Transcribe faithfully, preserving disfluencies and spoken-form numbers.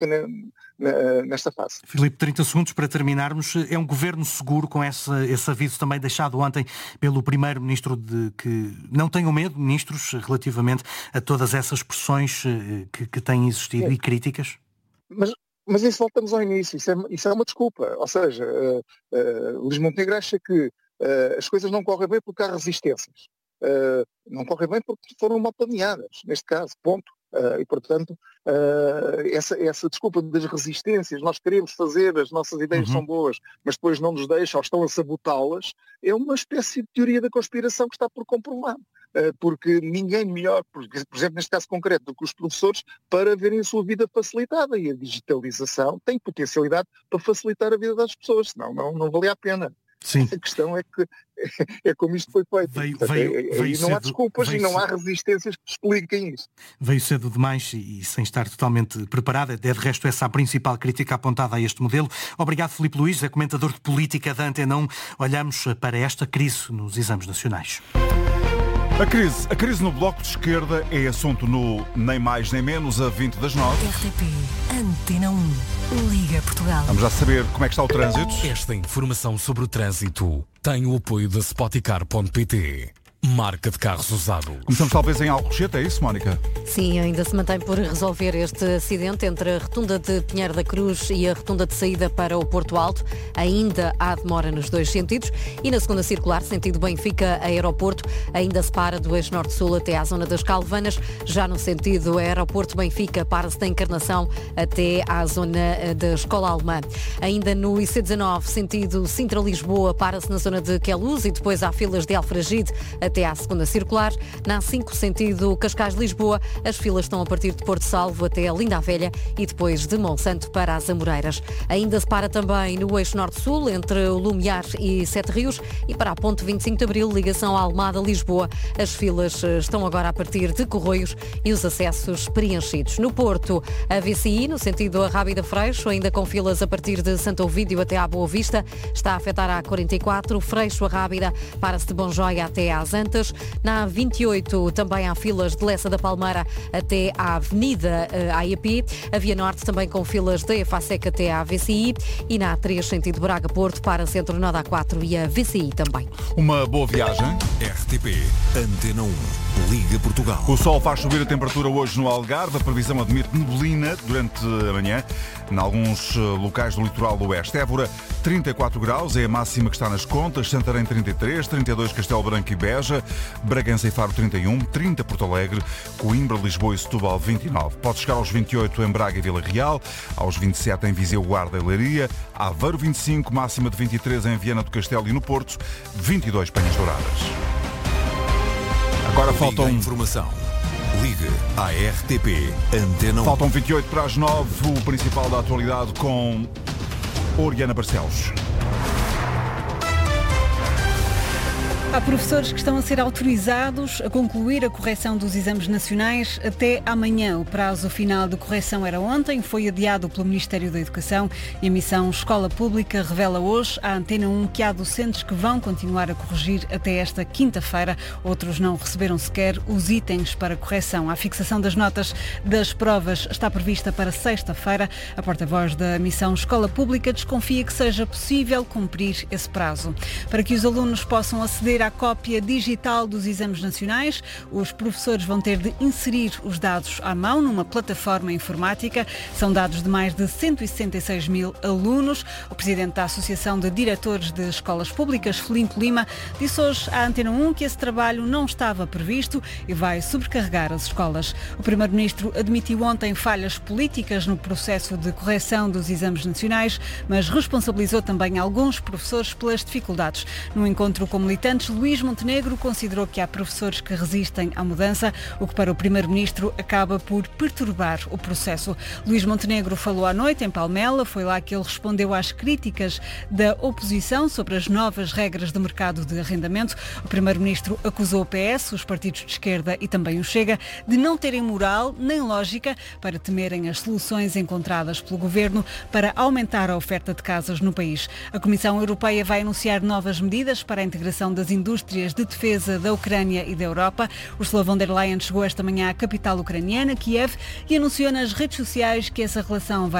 política nesta fase. Filipe, trinta segundos para terminarmos. É um governo seguro, com esse, esse aviso também deixado ontem pelo Primeiro-Ministro, de que não tenham medo, ministros, relativamente a todas essas pressões que, que têm existido é. e críticas? Mas, mas isso voltamos ao início, isso é, isso é uma desculpa. Ou seja, uh, uh, Luís Montenegro acha que uh, as coisas não correm bem porque há resistências. Uh, não correm bem porque foram mal planeadas, neste caso, ponto. Uh, e, portanto, uh, essa, essa desculpa das resistências, nós queremos fazer, as nossas ideias uhum. são boas, mas depois não nos deixam ou estão a sabotá-las, é uma espécie de teoria da conspiração que está por comprovar. Uh, porque ninguém melhor, por, por exemplo, neste caso concreto, do que os professores, para verem a sua vida facilitada. E a digitalização tem potencialidade para facilitar a vida das pessoas, senão não, não valia a pena. Sim. A questão é que é como isto foi feito. Veio, Portanto, veio, é, veio e não cedo, há desculpas e não há resistências que expliquem isso. Veio cedo demais e, e sem estar totalmente preparada. É de resto essa a principal crítica apontada a este modelo. Obrigado, Filipe Luís, é comentador de política da Antena um. Olhamos para esta crise nos exames nacionais. A crise, a crise no Bloco de Esquerda é assunto no Nem Mais Nem Menos, a vinte das nove. R T P, Antena um, Liga Portugal. Vamos já saber como é que está o trânsito. Esta informação sobre o trânsito tem o apoio da Spoticar ponto pt. Marca de carros usado. Começamos talvez em Alcochete, é isso, Mónica? Sim, ainda se mantém por resolver este acidente entre a rotunda de Pinheiro da Cruz e a rotunda de saída para o Porto Alto. Ainda há demora nos dois sentidos. E na segunda circular, sentido Benfica-Aeroporto, ainda se para do eixo norte-sul até à zona das Calvanas. Já no sentido Aeroporto-Benfica, para-se da Encarnação até à zona da Escola Alemã. Ainda no I C dezanove, sentido Sintra-Lisboa, para-se na zona de Queluz e depois há filas de Alfragide até à segunda circular. Na A cinco, sentido Cascais-Lisboa, as filas estão a partir de Porto Salvo até a Linda a Velha e depois de Monsanto para as Amoreiras. Ainda se para também no eixo norte-sul, entre o Lumiar e Sete Rios, e para a ponte vinte e cinco de Abril, ligação à Almada-Lisboa. As filas estão agora a partir de Corroios e os acessos preenchidos. No Porto, a V C I, no sentido a Rábida-Freixo, ainda com filas a partir de Santo Ovídio até à Boa Vista, está a afetar a A quarenta e quatro, Freixo a Rábida, para-se de Bonjóia até às Antas. Na A vinte e oito também há filas de Lessa da Palmeira até à Avenida uh, A I P. A Via Norte também com filas da EFASEC até à V C I. E na A três, sentido Braga-Porto, para Centro Nó da A quatro e a V C I também. Uma boa viagem. R T P, Antena um, Liga Portugal. O sol faz subir a temperatura hoje no Algarve. A previsão admite neblina durante a manhã em alguns locais do litoral do oeste. Évora, trinta e quatro graus, é a máxima que está nas contas. Santarém, trinta e três, trinta e dois Castelo Branco e Beja. Bragança e Faro, trinta e um, trinta Porto Alegre, Coimbra, Lisboa e Setúbal, vinte e nove. Pode chegar aos vinte e oito em Braga e Vila Real, aos vinte e sete em Viseu, Guarda e Leiria, Aveiro vinte e cinco, máxima de vinte e três em Viana do Castelo e no Porto, vinte e dois Penhas Douradas. Agora faltam... Liga a informação. Ligue à R T P, Antena um. Faltam vinte e oito para as nove, o principal da atualidade com Oriana Barcelos. Há professores que estão a ser autorizados a concluir a correção dos exames nacionais até amanhã. O prazo final de correção era ontem, foi adiado pelo Ministério da Educação e a missão Escola Pública revela hoje à Antena um que há docentes que vão continuar a corrigir até esta quinta-feira. Outros não receberam sequer os itens para correção. A fixação das notas das provas está prevista para sexta-feira. A porta-voz da missão Escola Pública desconfia que seja possível cumprir esse prazo. Para que os alunos possam aceder à cópia digital dos exames nacionais, os professores vão ter de inserir os dados à mão numa plataforma informática. São dados de mais de cento e sessenta e seis mil alunos. O presidente da Associação de Diretores de Escolas Públicas, Filipe Lima, disse hoje à Antena um que esse trabalho não estava previsto e vai sobrecarregar as escolas. O primeiro-ministro admitiu ontem falhas políticas no processo de correção dos exames nacionais, mas responsabilizou também alguns professores pelas dificuldades. No encontro com militantes, Luís Montenegro considerou que há professores que resistem à mudança, o que para o primeiro-ministro acaba por perturbar o processo. Luís Montenegro falou à noite em Palmela, foi lá que ele respondeu às críticas da oposição sobre as novas regras do mercado de arrendamento. O primeiro-ministro acusou o P S, os partidos de esquerda e também o Chega de não terem moral nem lógica para temerem as soluções encontradas pelo governo para aumentar a oferta de casas no país. A Comissão Europeia vai anunciar novas medidas para a integração das indústrias indústrias de defesa da Ucrânia e da Europa. Ursula von der Leyen chegou esta manhã à capital ucraniana, Kiev, e anunciou nas redes sociais que essa relação vai